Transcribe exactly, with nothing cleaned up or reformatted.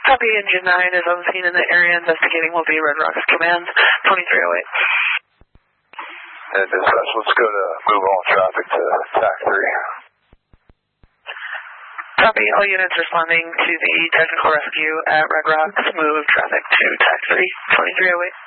Copy, Engine nine is on scene in the area. Investigating will be Red Rocks Command twenty-three oh eight. And dispatch, let's go to move all traffic to T A C three. Copy, all units responding to the technical rescue at Red Rocks. Move traffic to T A C three, twenty-three oh eight.